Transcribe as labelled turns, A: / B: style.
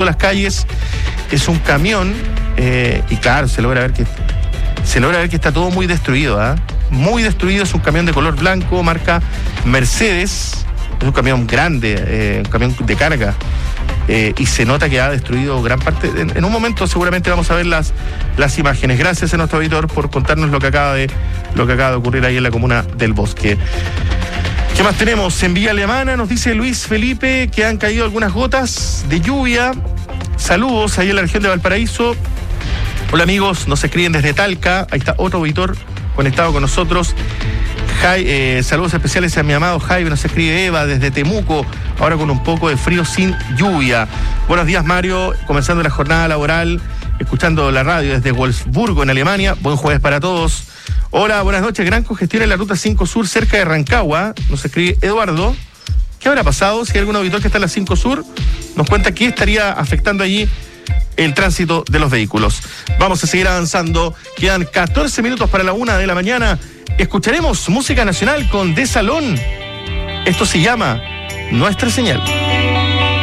A: las calles. Es un camión y claro, se logra ver que está todo muy destruido, ¿eh? Muy destruido. Es un camión de color blanco, marca Mercedes. Es un camión grande, un camión de carga. Y se nota que ha destruido gran parte. En un momento seguramente vamos a ver las imágenes. Gracias a nuestro auditor por contarnos lo que acaba de ocurrir ahí en la comuna del Bosque. ¿Qué más tenemos? En Villa Alemana nos dice Luis Felipe que han caído algunas gotas de lluvia. Saludos ahí en la región de Valparaíso. Hola amigos, nos escriben desde Talca. Ahí está otro auditor conectado con nosotros. Saludos especiales a mi amado Jaime, nos escribe Eva desde Temuco, ahora con un poco de frío sin lluvia. Buenos días Mario, comenzando la jornada laboral, escuchando la radio desde Wolfsburgo en Alemania. Buen jueves para todos. Hola, buenas noches. Gran congestión en la ruta 5 Sur cerca de Rancagua, nos escribe Eduardo. ¿Qué habrá pasado? Si hay algún auditor que está en la 5 Sur, nos cuenta qué estaría afectando allí el tránsito de los vehículos. Vamos a seguir avanzando. Quedan 14 minutos para la 1 de la mañana. Escucharemos música nacional con De Salón. Esto se llama Nuestra Señal.